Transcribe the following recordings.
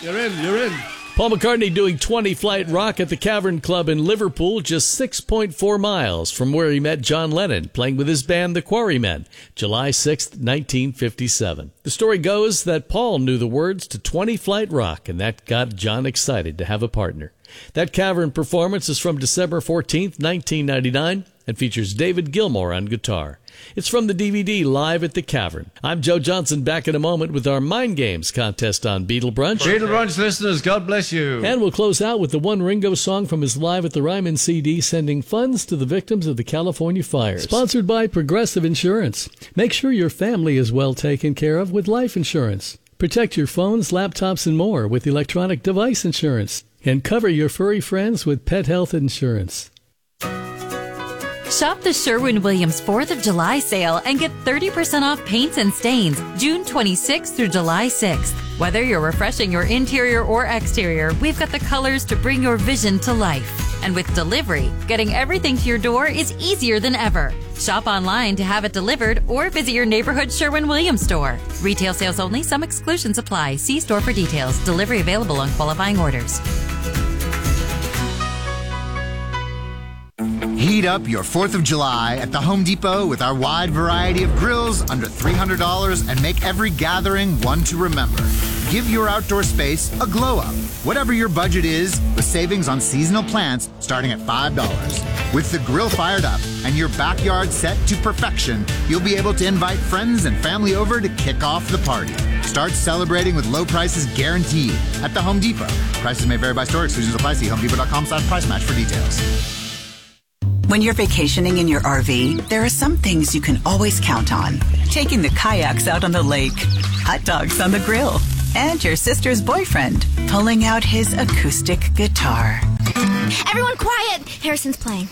You're in. Paul McCartney doing 20 Flight Rock at the Cavern Club in Liverpool, just 6.4 miles from where he met John Lennon, playing with his band, the Quarrymen, July 6, 1957. The story goes that Paul knew the words to 20 Flight Rock, and that got John excited to have a partner. That Cavern performance is from December 14, 1999, and features David Gilmour on guitar. It's from the DVD Live at the Cavern. I'm Joe Johnson, back in a moment with our Mind Games contest on Beatle Brunch. Beatle Brunch listeners, God bless you. And we'll close out with the one Ringo song from his Live at the Ryman CD, sending funds to the victims of the California fires. Sponsored by Progressive Insurance. Make sure your family is well taken care of with life insurance. Protect your phones, laptops, and more with electronic device insurance. And cover your furry friends with pet health insurance. Shop the Sherwin-Williams 4th of July sale and get 30% off paints and stains June 26th through July 6th. Whether you're refreshing your interior or exterior, we've got the colors to bring your vision to life. And with delivery, getting everything to your door is easier than ever. Shop online to have it delivered or visit your neighborhood Sherwin-Williams store. Retail sales only. Some exclusions apply. See store for details. Delivery available on qualifying orders. Heat up your 4th of July at the Home Depot with our wide variety of grills under $300 and make every gathering one to remember. Give your outdoor space a glow up. Whatever your budget is, with savings on seasonal plants starting at $5. With the grill fired up and your backyard set to perfection, you'll be able to invite friends and family over to kick off the party. Start celebrating with low prices guaranteed at the Home Depot. Prices may vary by store. Exclusions apply. See HomeDepot.com/price match for details. When you're vacationing in your RV, there are some things you can always count on. Taking the kayaks out on the lake, hot dogs on the grill, and your sister's boyfriend pulling out his acoustic guitar. Everyone quiet! Harrison's playing.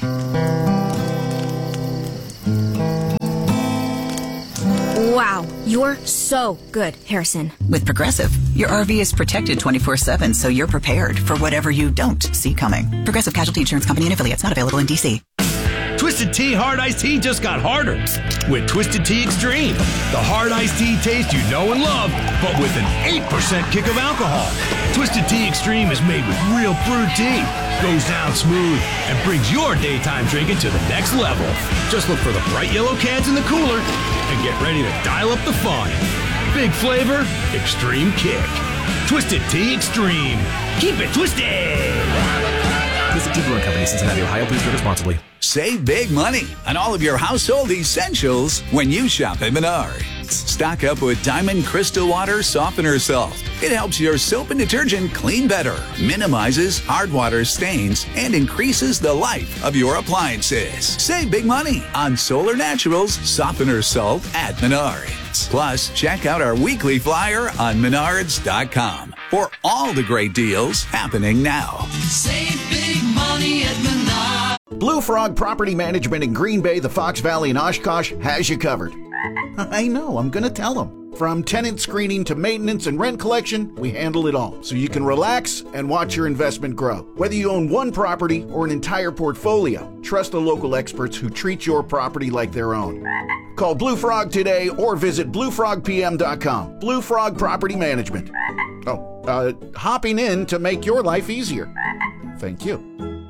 Wow, you're so good, Harrison. With Progressive, your RV is protected 24/7, so you're prepared for whatever you don't see coming. Progressive Casualty Insurance Company and Affiliates, not available in D.C. Twisted Tea Hard Iced Tea just got harder with Twisted Tea Extreme. The hard iced tea taste you know and love, but with an 8% kick of alcohol. Twisted Tea Extreme is made with real brewed tea, goes down smooth, and brings your daytime drinking to the next level. Just look for the bright yellow cans in the cooler and get ready to dial up the fun. Big flavor, extreme kick. Twisted Tea Extreme. Keep it twisted! Visit Tea Brewing Company, Cincinnati, Ohio. Please drink responsibly. Save big money on all of your household essentials when you shop at Menards. Stock up with Diamond Crystal Water Softener Salt. It helps your soap and detergent clean better, minimizes hard water stains, and increases the life of your appliances. Save big money on Solar Naturals Softener Salt at Menards. Plus, check out our weekly flyer on Menards.com for all the great deals happening now. Save big money at Menards. Blue Frog Property Management in Green Bay, the Fox Valley, and Oshkosh has you covered. I know, I'm going to tell them. From tenant screening to maintenance and rent collection, we handle it all, so you can relax and watch your investment grow. Whether you own one property or an entire portfolio, trust the local experts who treat your property like their own. Call Blue Frog today or visit bluefrogpm.com. Blue Frog Property Management. Hopping in to make your life easier. Thank you.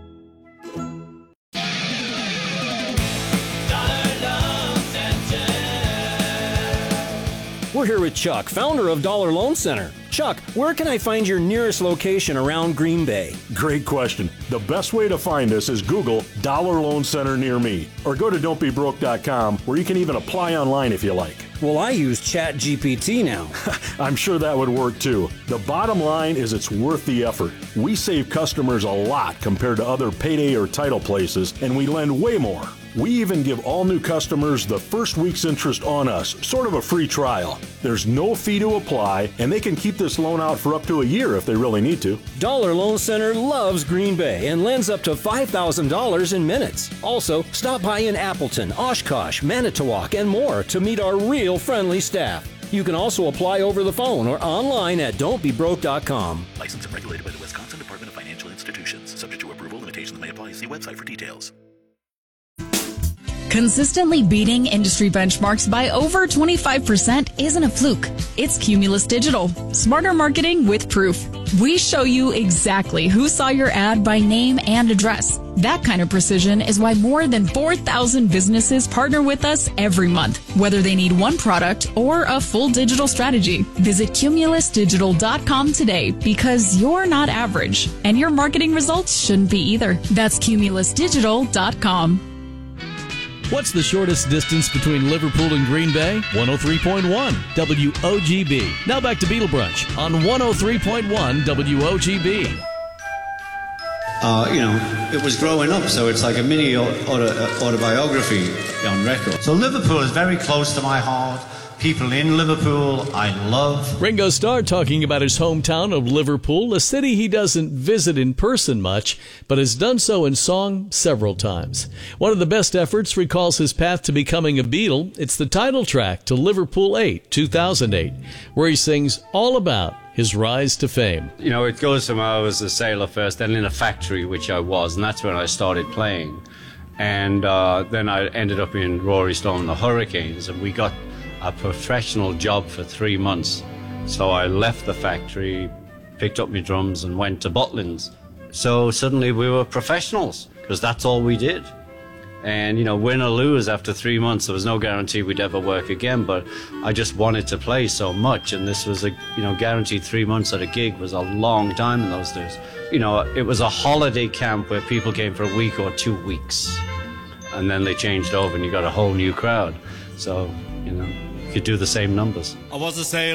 We're here with Chuck, founder of Dollar Loan Center. Chuck, where can I find your nearest location around Green Bay? Great question. The best way to find us is Google Dollar Loan Center near me, or go to don'tbebroke.com, where you can even apply online if you like. Well, I use ChatGPT now. I'm sure that would work too. The bottom line is it's worth the effort. We save customers a lot compared to other payday or title places, and we lend way more. We even give all new customers the first week's interest on us, sort of a free trial. There's no fee to apply, and they can keep this loan out for up to a year if they really need to. Dollar Loan Center loves Green Bay and lends up to $5,000 in minutes. Also, stop by in Appleton, Oshkosh, Manitowoc, and more to meet our real friendly staff. You can also apply over the phone or online at don'tbebroke.com. Licensed and regulated by the Wisconsin Department of Financial Institutions. Subject to approval, limitations may apply. See website for details. Consistently beating industry benchmarks by over 25% isn't a fluke. It's Cumulus Digital. Smarter marketing with proof. We show you exactly who saw your ad by name and address. That kind of precision is why more than 4,000 businesses partner with us every month, whether they need one product or a full digital strategy. Visit cumulusdigital.com today because you're not average, and your marketing results shouldn't be either. That's cumulusdigital.com. What's the shortest distance between Liverpool and Green Bay? 103.1 WOGB. Now back to Beetle Brunch on 103.1 WOGB. It was growing up, so it's like a mini autobiography on record. So Liverpool is very close to my heart. People in Liverpool, I love. Ringo Starr talking about his hometown of Liverpool, a city he doesn't visit in person much, but has done so in song several times. One of the best efforts recalls his path to becoming a Beatle. It's the title track to Liverpool 8, 2008, where he sings all about his rise to fame. It goes from I was a sailor first, then in a factory, which I was, and that's when I started playing. And then I ended up in Rory Sloan and the Hurricanes, and we got a professional job for 3 months. So I left the factory, picked up my drums and went to Butlins. So suddenly we were professionals, because that's all we did. And, win or lose after 3 months, there was no guarantee we'd ever work again, but I just wanted to play so much, and this was guaranteed 3 months at a gig was a long time in those days. It was a holiday camp where people came for a week or 2 weeks, and then they changed over and you got a whole new crowd. So, you could do the same numbers. I was a sailor.